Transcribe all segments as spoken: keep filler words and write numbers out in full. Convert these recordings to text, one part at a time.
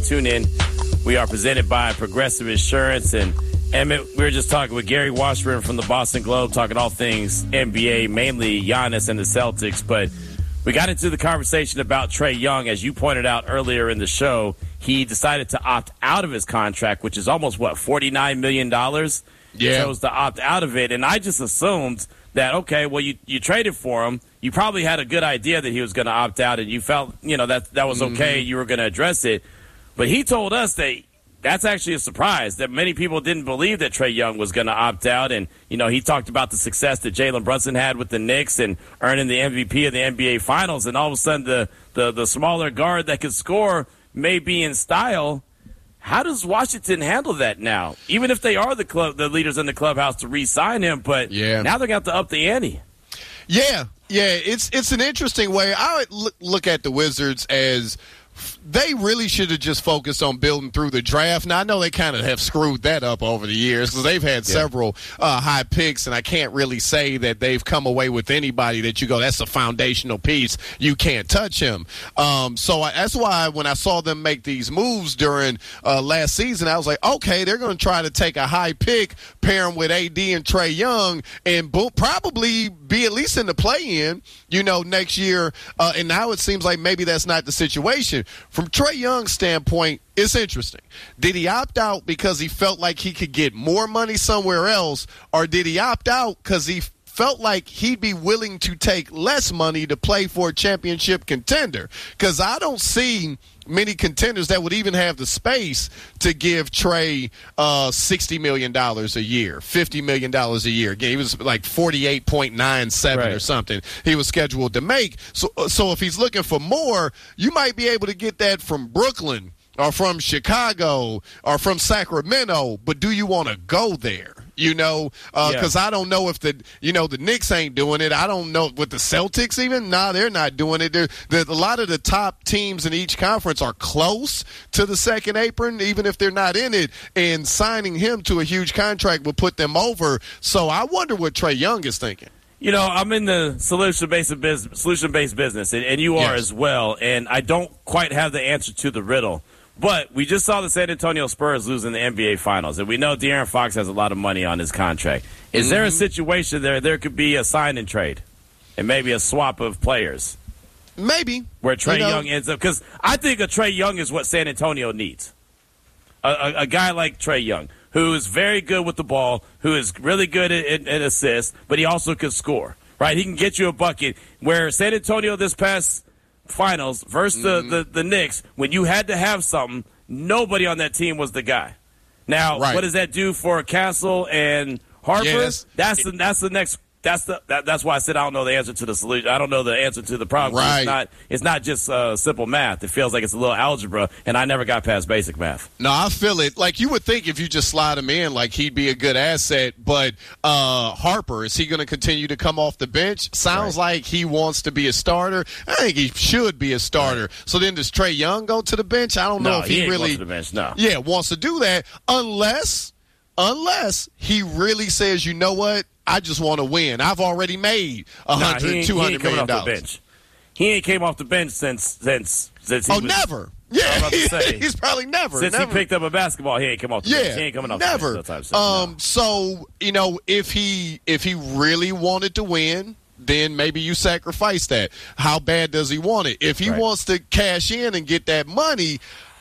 tune in. We are presented by Progressive Insurance. And, Emmett, we were just talking with Gary Washburn from the Boston Globe, talking all things N B A, mainly Giannis and the Celtics. But we got into the conversation about Trae Young. As you pointed out earlier in the show, he decided to opt out of his contract, which is almost, what, forty-nine million dollars? Yeah. He chose to opt out of it. And I just assumed that, okay, well, you, you traded for him. You probably had a good idea that he was going to opt out, and you felt, you know, that that was okay. Mm-hmm. You were going to address it. But he told us that that's actually a surprise, that many people didn't believe that Trae Young was going to opt out. And, you know, he talked about the success that Jalen Brunson had with the Knicks and earning the M V P of the N B A Finals. And all of a sudden, the, the, the smaller guard that could score may be in style. How does Washington handle that now? Even if they are the club, the leaders in the clubhouse to re-sign him, but yeah. now they're going to have to up the ante. Yeah, yeah, it's it's an interesting way. I would look at the Wizards as they really should have just focused on building through the draft. Now, I know they kind of have screwed that up over the years because they've had yeah. several uh, high picks, and I can't really say that they've come away with anybody that you go, that's a foundational piece. You can't touch him. Um, so I, that's why when I saw them make these moves during uh, last season, I was like, okay, they're going to try to take a high pick, pair him with A D and Trae Young, and bo- probably be at least in the play-in, you know, next year. Uh, and now it seems like maybe that's not the situation. From Trae Young's standpoint, it's interesting. Did he opt out because he felt like he could get more money somewhere else, or did he opt out because he felt like he'd be willing to take less money to play for a championship contender? Because I don't see many contenders that would even have the space to give Trae uh, sixty million dollars a year, fifty million dollars a year. Again, he was like forty-eight point nine seven right. or something he was scheduled to make. So, so if he's looking for more, you might be able to get that from Brooklyn or from Chicago or from Sacramento, but do you want to go there? You know, because uh, yeah. I don't know if the, you know, the Knicks ain't doing it. I don't know with the Celtics even. Nah, they're not doing it. They're, they're, a lot of the top teams in each conference are close to the second apron, even if they're not in it. And signing him to a huge contract will put them over. So I wonder what Trae Young is thinking. You know, I'm in the solution-based business, solution-based business, and, and you are yes. as well. And I don't quite have the answer to the riddle. But we just saw the San Antonio Spurs losing the N B A Finals, and we know De'Aaron Fox has a lot of money on his contract. Is mm-hmm. there a situation there there could be a sign and trade and maybe a swap of players? Maybe. Where Trae you know. Young ends up. Because I think a Trae Young is what San Antonio needs. A, a, a guy like Trae Young, who is very good with the ball, who is really good at, at, at assists, but he also can score. Right? He can get you a bucket. Where San Antonio this past Finals versus mm-hmm. the, the, the Knicks, when you had to have something, nobody on that team was the guy. Now, right. what does that do for Castle and Harper? Yes. That's the that's the next. That's the that, that's why I said I don't know the answer to the solution. I don't know the answer to the problem. Right. It's not it's not just uh, simple math. It feels like it's a little algebra, and I never got past basic math. No, I feel it. Like you would think if you just slide him in, like he'd be a good asset. But uh, Harper, is he going to continue to come off the bench? Sounds right. like he wants to be a starter. I think he should be a starter. Right. So then does Trae Young go to the bench? I don't no, know if he, he ain't really going to the bench. No. Yeah, wants to do that unless unless he really says, you know what? I just want to win. I've already made a nah, hundred, two hundred million dollars. He ain't came off the bench since since since he oh was, never. Yeah, to say, he's probably never. Since never. he picked up a basketball, he ain't come off the yeah, bench. He ain't coming off never. the bench. Um, no. So you know, if he if he really wanted to win, then maybe you sacrifice that. How bad does he want it? If he right. wants to cash in and get that money,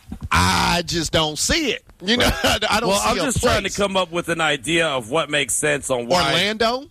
I just don't see it. You know, right. I don't. Well, see I'm a just place. trying to come up with an idea of what makes sense on why Orlando.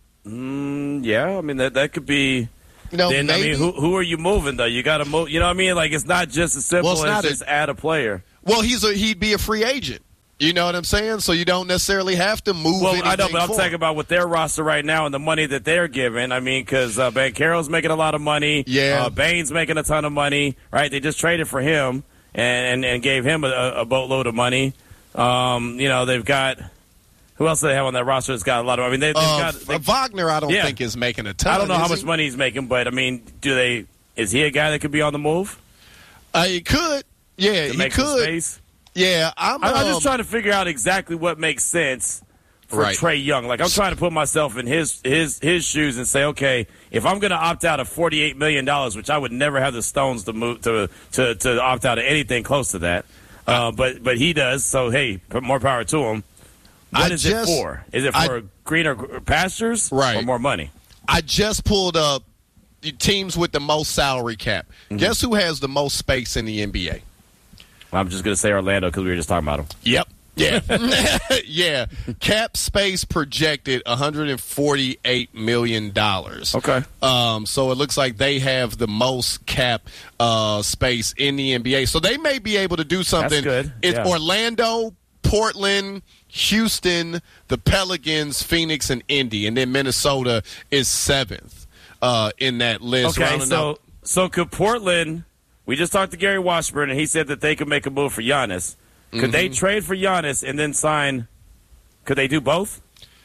Mm, yeah, I mean that that could be. You know, then maybe. I mean, who who are you moving though? You got to move. You know what I mean? Like it's not just as simple well, as just a, add a player. Well, he's a he'd be a free agent. You know what I'm saying? So you don't necessarily have to move. Well, I know, but I'm for talking him. about with their roster right now and the money that they're giving. I mean, because uh, Banchero's making a lot of money. Yeah, uh, Bane's making a ton of money. Right? They just traded for him and and, and gave him a, a boatload of money. Um, you know, they've got. Who else do they have on that roster that's got a lot of? I mean, they, they've uh, got they, Wagner. I don't yeah. think is making a ton. I don't know how he? much money he's making, but I mean, do they? Is he a guy that could be on the move? Uh, he could. Yeah, to he make some could. Space? Yeah, I'm. I'm, um, I'm just trying to figure out exactly what makes sense for right. Trae Young. Like I'm trying to put myself in his his his shoes and say, okay, if I'm going to opt out of forty-eight million dollars, which I would never have the stones to move to to to opt out of anything close to that. Uh, but but he does, so, hey, more power to him. What I is just, it for? Is it for I, greener pastures right. or more money? I just pulled up teams with the most salary cap. Mm-hmm. Guess who has the most space in the N B A? Well, I'm just going to say Orlando because we were just talking about them. Yep. Yeah. yeah. Cap space projected one hundred forty-eight million dollars. Okay. Um, so it looks like they have the most cap uh, space in the N B A. So they may be able to do something. That's good. It's yeah. Orlando, Portland, Houston, the Pelicans, Phoenix, and Indy. And then Minnesota is seventh uh, in that list. Okay, so, so could Portland – we just talked to Gary Washburn, and he said that they could make a move for Giannis. Could mm-hmm. they trade for Giannis and then sign – could they do both?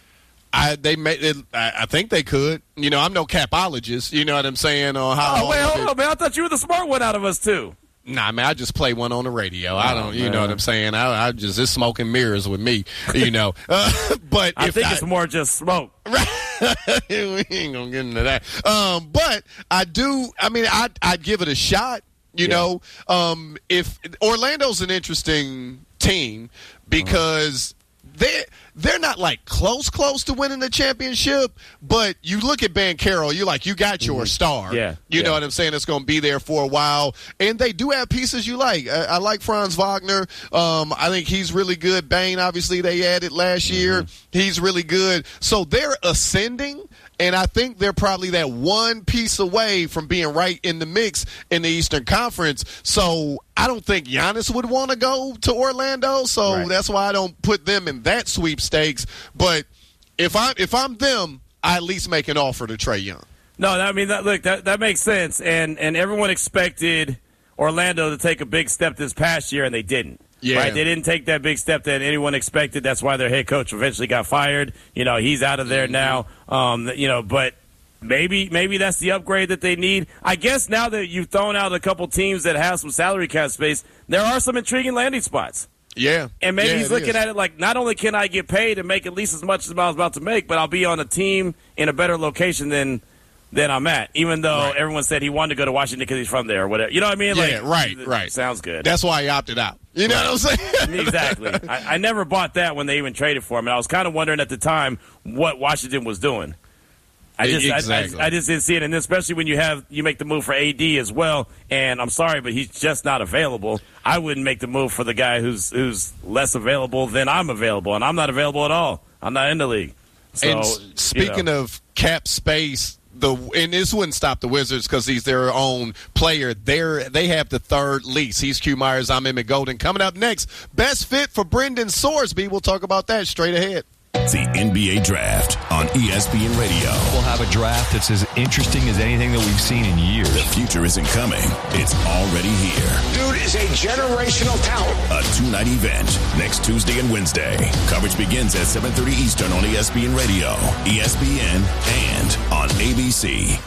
I they may, it, I, I think they could. You know, I'm no capologist. You know what I'm saying? On how oh, wait, hold on, man. I thought you were the smart one out of us, too. Nah, man, I just play one on the radio. I don't, oh, you man. know what I'm saying? I, I just, it's smoke and mirrors with me, you know. Uh, but I if think I, it's more just smoke. Right. We ain't going to get into that. Um, but I do, I mean, I'd, I'd give it a shot. You yeah. know, um, if Orlando's an interesting team because they they're not like close close to winning the championship, but you look at Banchero, you're like, you got your mm-hmm. star. Yeah, you yeah. know what I'm saying? It's going to be there for a while, and they do have pieces you like. I, I like Franz Wagner. Um, I think he's really good. Bane, obviously, they added last year. Mm-hmm. He's really good. So they're ascending. And I think they're probably that one piece away from being right in the mix in the Eastern Conference. So I don't think Giannis would want to go to Orlando. So right. that's why I don't put them in that sweepstakes. But if I'm if I'm them, I at least make an offer to Trae Young. No, I mean, that, look, that that makes sense. And and everyone expected Orlando to take a big step this past year, and they didn't. Yeah. Right? They didn't take that big step that anyone expected. That's why their head coach eventually got fired. You know, he's out of there mm-hmm. now. Um, you know, but maybe maybe that's the upgrade that they need. I guess now that you've thrown out a couple teams that have some salary cap space, there are some intriguing landing spots. Yeah. And maybe yeah, he's looking is. at it like, not only can I get paid and make at least as much as I was about to make, but I'll be on a team in a better location than than I'm at, even though right. everyone said he wanted to go to Washington because he's from there or whatever. You know what I mean? Yeah, like, right, right. Sounds good. That's why he opted out. You know right. what I'm saying? Exactly. I, I never bought that when they even traded for him, and I was kind of wondering at the time what Washington was doing. I just, exactly. I, I, I just didn't see it, and especially when you have you make the move for A D as well. And I'm sorry, but he's just not available. I wouldn't make the move for the guy who's who's less available than I'm available, and I'm not available at all. I'm not in the league. So, and speaking you know. of cap space. The and this wouldn't stop the Wizards because he's their own player. They're, they have the third lease. He's Q Myers. I'm Emmett Golden. Coming up next, best fit for Brendan Sorsby. We'll talk about that straight ahead. The N B A Draft on E S P N Radio. We'll have a draft that's as interesting as anything that we've seen in years. The future isn't coming. It's already here. Dude is a generational talent. A two-night event next Tuesday and Wednesday. Coverage begins at seven thirty Eastern on E S P N Radio, E S P N, and on A B C.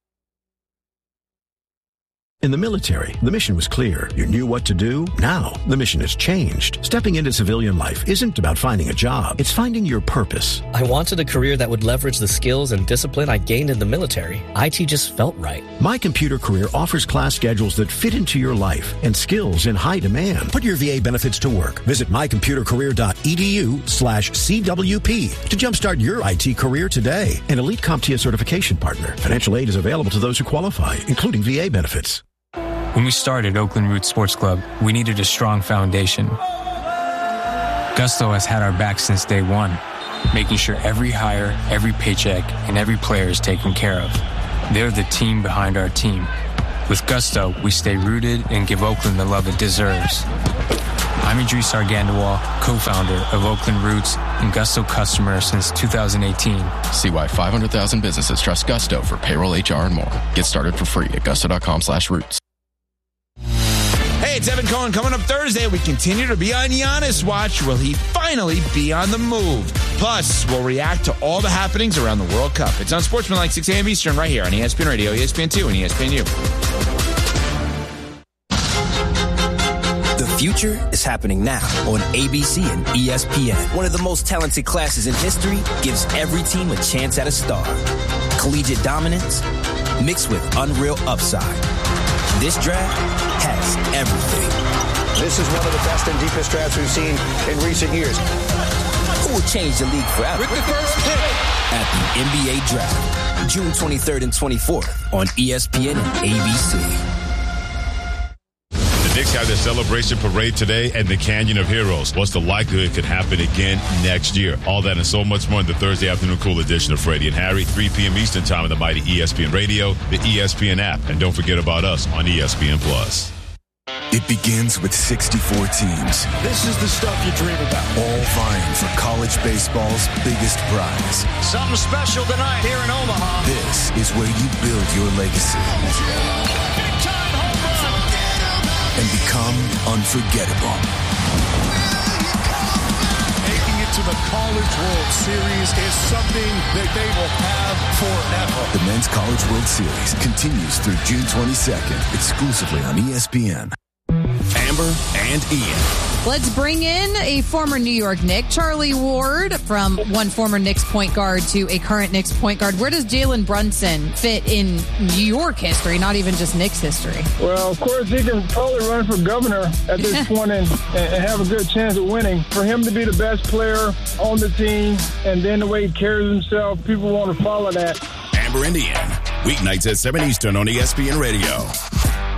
In the military, the mission was clear. You knew what to do. Now, the mission has changed. Stepping into civilian life isn't about finding a job. It's finding your purpose. I wanted a career that would leverage the skills and discipline I gained in the military. I T just felt right. My Computer Career offers class schedules that fit into your life and skills in high demand. Put your V A benefits to work. Visit mycomputercareer.edu slash CWP to jumpstart your I T career today. An Elite CompTIA certification partner. Financial aid is available to those who qualify, including V A benefits. When we started Oakland Roots Sports Club, we needed a strong foundation. Gusto has had our back since day one, making sure every hire, every paycheck, and every player is taken care of. They're the team behind our team. With Gusto, we stay rooted and give Oakland the love it deserves. I'm Idris Argandawal, co-founder of Oakland Roots and Gusto customer since two thousand eighteen. See why five hundred thousand businesses trust Gusto for payroll, H R, and more. Get started for free at gusto.com slash roots. Hey, it's Evan Cohen. Coming up Thursday, we continue to be on Giannis watch. Will he finally be on the move? Plus, we'll react to all the happenings around the World Cup. It's on Sportsmanlike, six a.m. Eastern, right here on E S P N Radio, E S P N two, and E S P N U. The future is happening now on A B C and E S P N. One of the most talented classes in history gives every team a chance at a star. Collegiate dominance mixed with unreal upside. This draft has everything. This is one of the best and deepest drafts we've seen in recent years. Who will change the league forever? With the first pick at the N B A Draft, June twenty-third and twenty-fourth on E S P N and A B C. The Knicks have their celebration parade today at the Canyon of Heroes. What's the likelihood it could happen again next year? All that and so much more in the Thursday afternoon cool edition of Freddie and Harry, three p.m. Eastern time on the mighty E S P N Radio, the E S P N app, and don't forget about us on E S P N Plus. It begins with sixty-four teams. This is the stuff you dream about. All vying for college baseball's biggest prize. Something special tonight here in Omaha. This is where you build your legacy. Big time home run. And become unforgettable. Making it to the College World Series is something that they will have forever. The Men's College World Series continues through June twenty-second, exclusively on E S P N. Amber and Ian. Let's bring in a former New York Knick, Charlie Ward, from one former Knicks point guard to a current Knicks point guard. Where does Jalen Brunson fit in New York history, not even just Knicks history? Well, of course, he can probably run for governor at this point and, and have a good chance of winning. For him to be the best player on the team and then the way he carries himself, people want to follow that. Amber and Ian, weeknights at seven Eastern on E S P N Radio.